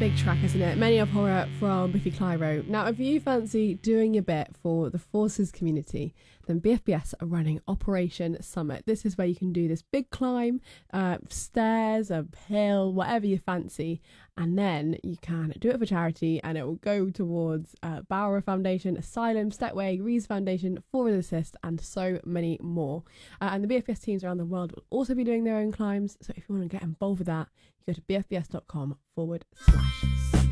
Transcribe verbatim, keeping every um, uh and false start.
Big track, isn't it? Many of Horror from Biffy Clyro. Now, if you fancy doing your bit for the Forces community, then B F B S are running Operation Summit. This is where you can do this big climb, uh, stairs, a hill, whatever you fancy, and then you can do it for charity, and it will go towards uh, Bower Foundation, Asylum, Stepway, Rees Foundation, Forward Assist, and so many more. Uh, and the B F B S teams around the world will also be doing their own climbs, so if you want to get involved with that, you go to bfbs.com forward slash